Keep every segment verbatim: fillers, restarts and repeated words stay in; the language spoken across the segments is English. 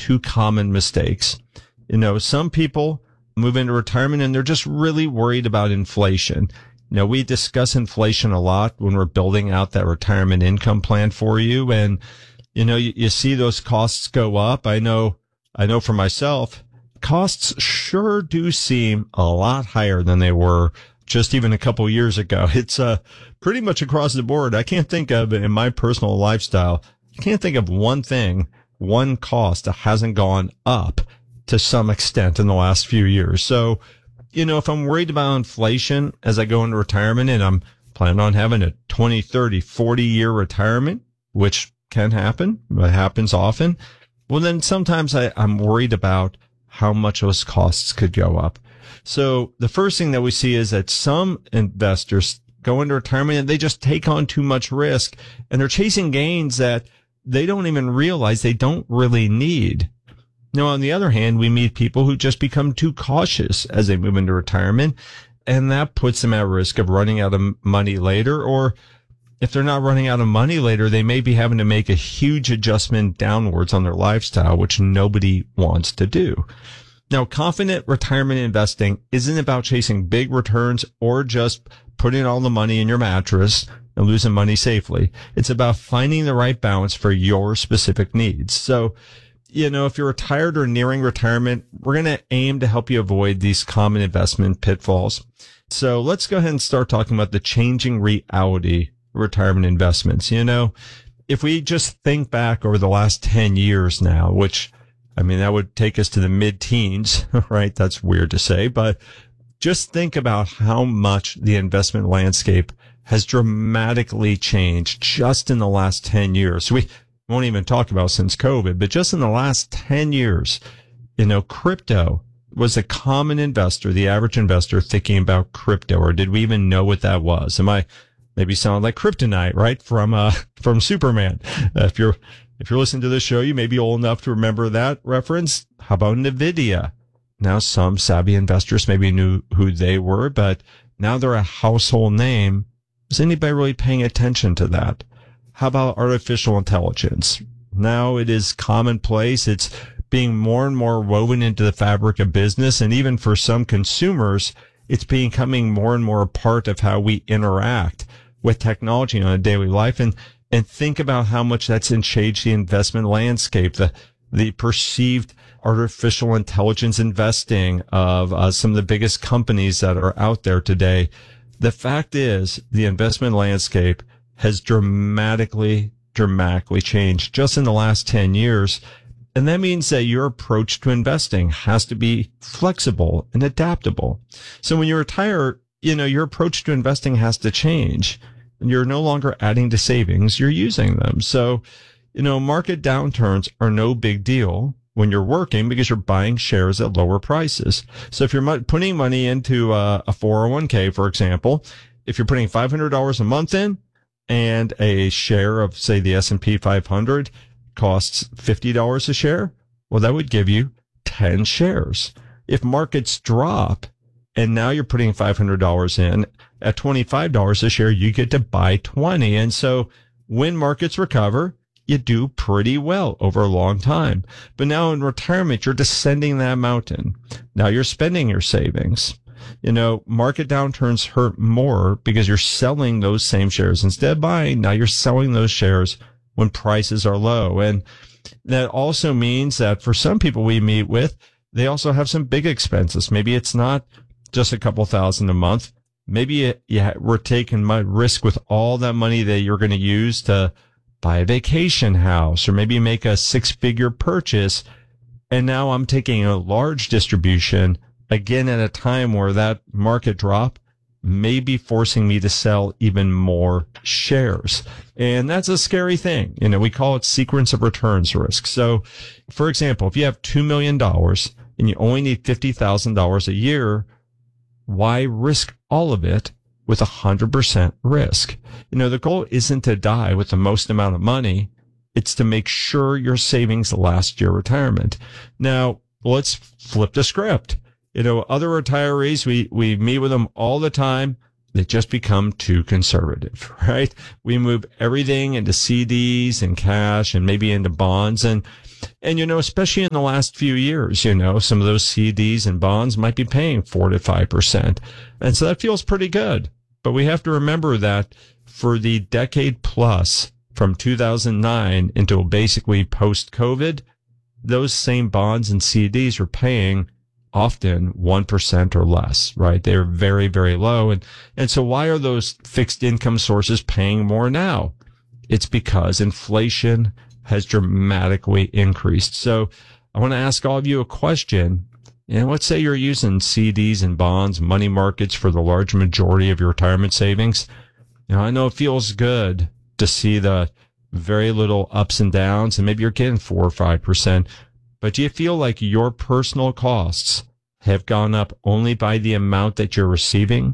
two common mistakes. You know, some people move into retirement and they're just really worried about inflation. You know, we discuss inflation a lot when we're building out that retirement income plan for you. And, you know, you, you see those costs go up. I know, I know for myself, costs sure do seem a lot higher than they were just even a couple of years ago. It's uh, pretty much across the board. I can't think of, in my personal lifestyle, I can't think of one thing, one cost that hasn't gone up to some extent in the last few years. So, you know, if I'm worried about inflation as I go into retirement and I'm planning on having a twenty, thirty, forty year retirement, which can happen, but happens often, well, then sometimes I, I'm worried about how much those costs could go up. So the first thing that we see is that some investors go into retirement and they just take on too much risk and they're chasing gains that they don't even realize they don't really need. Now, on the other hand, we meet people who just become too cautious as they move into retirement, and that puts them at risk of running out of money later. Or if they're not running out of money later, they may be having to make a huge adjustment downwards on their lifestyle, which nobody wants to do. Now, confident retirement investing isn't about chasing big returns or just putting all the money in your mattress and losing money safely. It's about finding the right balance for your specific needs. So, you know, if you're retired or nearing retirement, we're going to aim to help you avoid these common investment pitfalls. So let's go ahead and start talking about the changing reality of retirement investments. You know, if we just think back over the last ten years now, which, I mean, that would take us to the mid-teens, right? That's weird to say, but just think about how much the investment landscape has dramatically changed just in the last ten years. So we won't even talk about since COVID, but just in the last ten years, you know, crypto was a common investor, the average investor thinking about crypto, or did we even know what that was? Am I maybe sound like kryptonite, right? From, uh, from Superman. Uh, if you're, if you're listening to this show, you may be old enough to remember that reference. How about NVIDIA? Now, some savvy investors maybe knew who they were, but now they're a household name. Is anybody really paying attention to that? How about artificial intelligence? Now it is commonplace. It's being more and more woven into the fabric of business. And even for some consumers, it's becoming more and more a part of how we interact with technology on a daily life. And, and think about how much that's changed the investment landscape, the, the perceived artificial intelligence investing of uh, some of the biggest companies that are out there today. The fact is, the investment landscape has dramatically, dramatically changed just in the last ten years. And that means that your approach to investing has to be flexible and adaptable. So when you retire, you know, your approach to investing has to change. You're no longer adding to savings, you're using them. So, you know, market downturns are no big deal when you're working because you're buying shares at lower prices. So if you're putting money into a, a four oh one k, for example, if you're putting five hundred dollars a month in, and a share of, say, the S and P five hundred costs fifty dollars a share, well, that would give you ten shares. If markets drop and now you're putting five hundred dollars in at twenty-five dollars a share, you get to buy twenty. And so when markets recover, you do pretty well over a long time. But now in retirement, you're descending that mountain. Now you're spending your savings. You know, market downturns hurt more because you're selling those same shares. Instead of buying, now you're selling those shares when prices are low. And that also means that for some people we meet with, they also have some big expenses. Maybe it's not just a couple thousand a month. Maybe you, you we're taking my risk with all that money that you're going to use to buy a vacation house, or maybe make a six-figure purchase. And now I'm taking a large distribution again at a time where that market drop may be forcing me to sell even more shares. And that's a scary thing. You know, we call it sequence of returns risk. So, for example, if you have two million dollars and you only need fifty thousand dollars a year, why risk all of it with one hundred percent risk? You know, the goal isn't to die with the most amount of money. It's to make sure your savings last your retirement. Now, let's flip the script. You know, other retirees, we, we meet with them all the time. they just become too conservative, right? We move everything into C Ds and cash and maybe into bonds. And, and, you know, especially in the last few years, you know, some of those C Ds and bonds might be paying four to five percent. And so that feels pretty good. But we have to remember that for the decade plus from two thousand nine until basically post-COVID, those same bonds and C Ds are paying often one percent or less, right? They're very, very low. And, and so why are those fixed income sources paying more now? It's because inflation has dramatically increased. So I want to ask all of you a question. And let's say you're using C Ds and bonds, money markets for the large majority of your retirement savings. Now, I know it feels good to see the very little ups and downs, and maybe you're getting four or five percent. But do you feel like your personal costs have gone up only by the amount that you're receiving?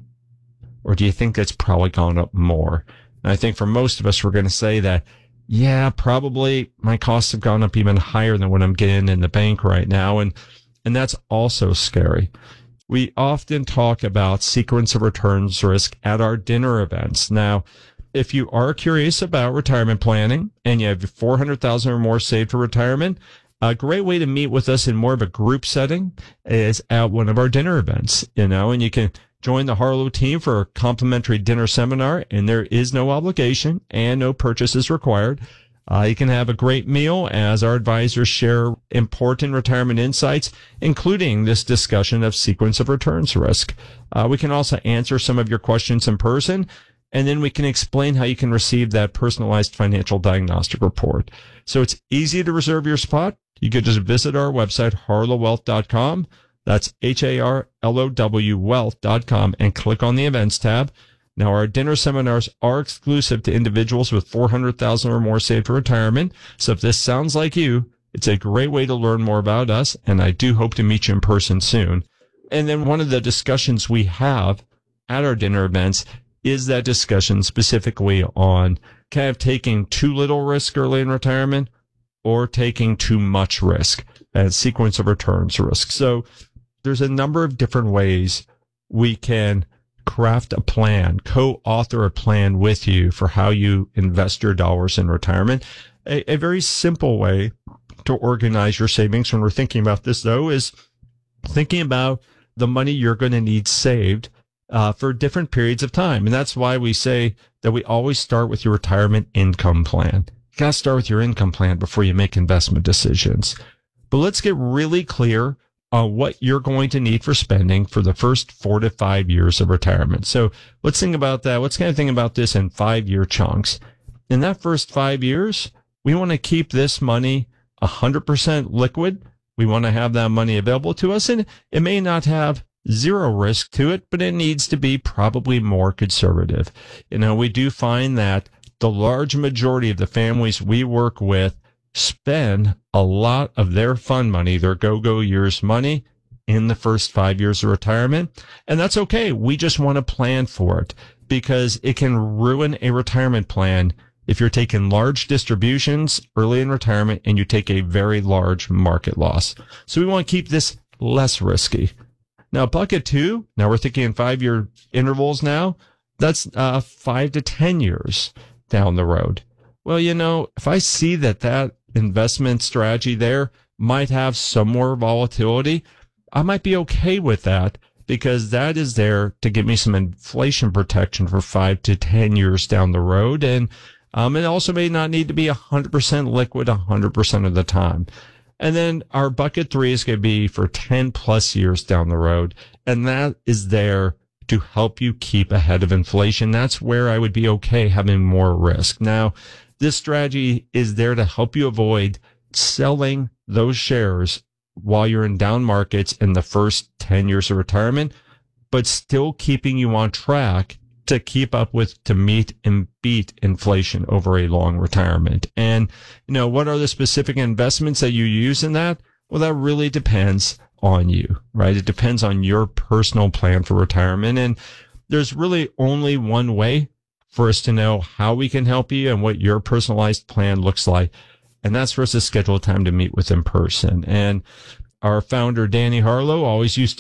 Or do you think that's probably gone up more? And I think for most of us, we're going to say that, yeah, probably my costs have gone up even higher than what I'm getting in the bank right now. And, and that's also scary. We often talk about sequence of returns risk at our dinner events. Now, if you are curious about retirement planning and you have four hundred thousand dollars or more saved for retirement, a great way to meet with us in more of a group setting is at one of our dinner events, you know, and you can join the Harlow team for a complimentary dinner seminar, and there is no obligation and no purchases required. Uh, you can have a great meal as our advisors share important retirement insights, including this discussion of sequence of returns risk. Uh, we can also answer some of your questions in person, and then we can explain how you can receive that personalized financial diagnostic report. So it's easy to reserve your spot. You could just visit our website, harlow wealth dot com. That's H A R L O W wealth dot com, and click on the events tab. Now, our dinner seminars are exclusive to individuals with four hundred thousand dollars or more saved for retirement. So if this sounds like you, it's a great way to learn more about us, and I do hope to meet you in person soon. And then one of the discussions we have at our dinner events is that discussion specifically on kind of taking too little risk early in retirement or taking too much risk and sequence of returns risk. So there's a number of different ways we can craft a plan, co-author a plan with you for how you invest your dollars in retirement. A, a very simple way to organize your savings when we're thinking about this, though, is thinking about the money you're going to need saved uh, for different periods of time. And that's why we say that we always start with your retirement income plan. You got to start with your income plan before you make investment decisions. But let's get really clear on what you're going to need for spending for the first four to five years of retirement. So let's think about that. Let's kind of think about this in five-year chunks. In that first five years, we want to keep this money one hundred percent liquid. We want to have that money available to us, and it may not have zero risk to it, but it needs to be probably more conservative. You know, we do find that the large majority of the families we work with spend a lot of their fund money, their go-go years money, in the first five years of retirement. And that's okay. We just want to plan for it, because it can ruin a retirement plan if you're taking large distributions early in retirement and you take a very large market loss. So we want to keep this less risky. Now, bucket two, now we're thinking in five-year intervals now, that's uh, five to ten years down the road. Well, you know, if I see that that investment strategy there might have some more volatility, I might be okay with that, because that is there to give me some inflation protection for five to ten years down the road. And um, it also may not need to be one hundred percent liquid one hundred percent of the time. And then our bucket three is going to be for ten plus years down the road. And that is there to help you keep ahead of inflation. That's where I would be okay having more risk. Now, this strategy is there to help you avoid selling those shares while you're in down markets in the first ten years of retirement, but still keeping you on track to keep up with, to meet and beat inflation over a long retirement. And, you know, what are the specific investments that you use in that? Well, that really depends on you, right? It depends on your personal plan for retirement. And there's really only one way for us to know how we can help you and what your personalized plan looks like. And that's for us to schedule time to meet with in person. And our founder, Danny Harlow, always used to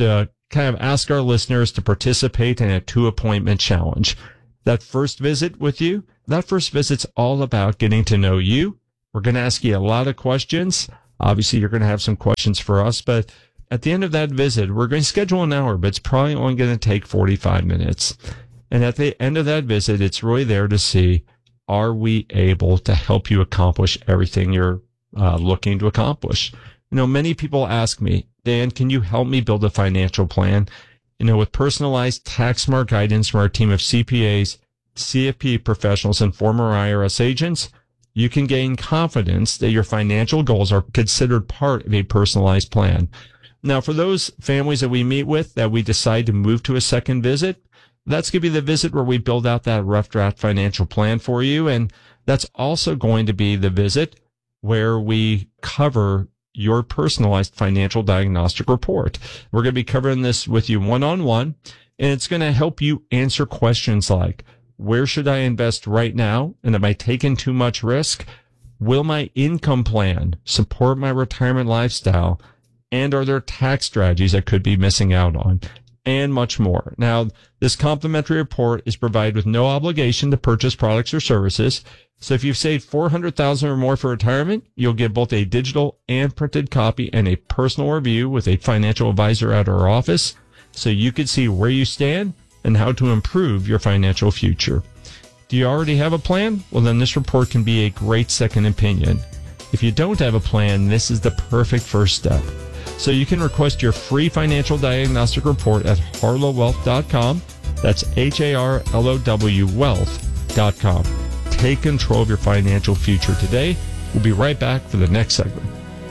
kind of ask our listeners to participate in a two-appointment challenge. That first visit with you, that first visit's all about getting to know you. We're going to ask you a lot of questions. Obviously, you're going to have some questions for us, but at the end of that visit, we're going to schedule an hour, but it's probably only going to take forty-five minutes. And at the end of that visit, it's really there to see, are we able to help you accomplish everything you're uh, looking to accomplish? You know, many people ask me, Dan, can you help me build a financial plan? You know, with personalized tax smart guidance from our team of C P As, C F P professionals, and former I R S agents, you can gain confidence that your financial goals are considered part of a personalized plan. Now, for those families that we meet with that we decide to move to a second visit, that's going to be the visit where we build out that rough draft financial plan for you. And that's also going to be the visit where we cover your personalized financial diagnostic report. We're going to be covering this with you one-on-one, and it's going to help you answer questions like, where should I invest right now? And am I taking too much risk? Will my income plan support my retirement lifestyle? And are there tax strategies I could be missing out on? And much more. Now, this complimentary report is provided with no obligation to purchase products or services. So if you've saved four hundred thousand dollars or more for retirement, you'll get both a digital and printed copy and a personal review with a financial advisor at our office, so you can see where you stand and how to improve your financial future. Do you already have a plan? Well, then this report can be a great second opinion. If you don't have a plan, this is the perfect first step. So you can request your free financial diagnostic report at harlow wealth dot com. That's H A R L O W wealth dot com. Take control of your financial future today. We'll be right back for the next segment.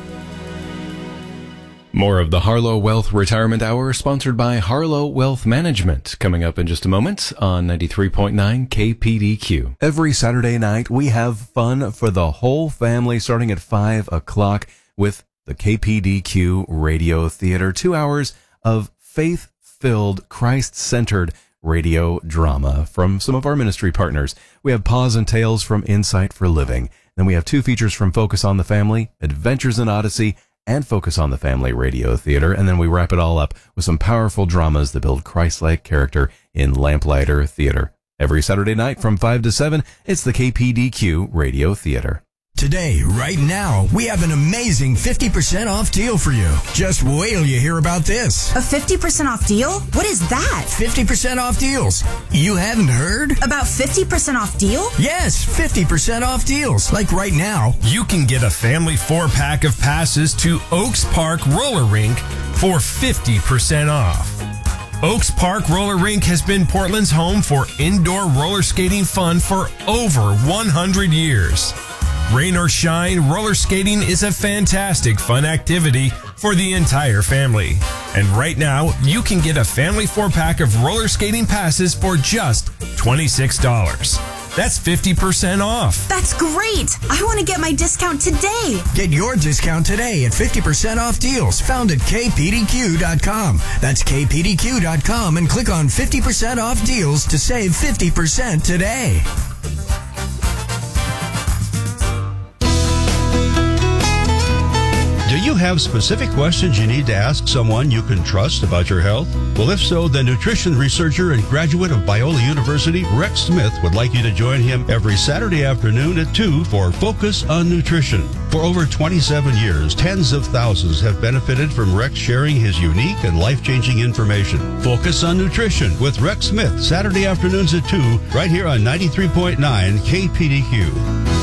More of the Harlow Wealth Retirement Hour, sponsored by Harlow Wealth Management, coming up in just a moment on ninety-three point nine K P D Q. Every Saturday night, we have fun for the whole family starting at five o'clock with the K P D Q Radio Theater. Two hours of faith-filled, Christ-centered radio drama from some of our ministry partners. We have Pause and Tales from Insight for Living. Then we have two features from Focus on the Family, Adventures in Odyssey, and Focus on the Family Radio Theater. And then we wrap it all up with some powerful dramas that build Christ-like character in Lamplighter Theater. Every Saturday night from five to seven, it's the K P D Q Radio Theater. Today, right now, we have an amazing fifty percent off deal for you. Just wait till you hear about this. A fifty percent off deal? What is that? fifty percent off deals. You haven't heard? About fifty percent off deal? Yes, fifty percent off deals. Like right now, you can get a family four-pack of passes to Oaks Park Roller Rink for fifty percent off. Oaks Park Roller Rink has been Portland's home for indoor roller skating fun for over one hundred years. Rain or shine, roller skating is a fantastic fun activity for the entire family. And right now, you can get a family four-pack of roller skating passes for just twenty-six dollars. That's fifty percent off. That's great! I want to get my discount today. Get your discount today at fifty percent off deals found at K P D Q dot com. That's K P D Q dot com and click on fifty percent off deals to save fifty percent today. Do you have specific questions you need to ask someone you can trust about your health? Well, if so, the nutrition researcher and graduate of Biola University, Rex Smith, would like you to join him every Saturday afternoon at two for Focus on Nutrition. For over twenty-seven years, tens of thousands have benefited from Rex sharing his unique and life-changing information. Focus on Nutrition with Rex Smith, Saturday afternoons at two, right here on ninety-three point nine K P D Q.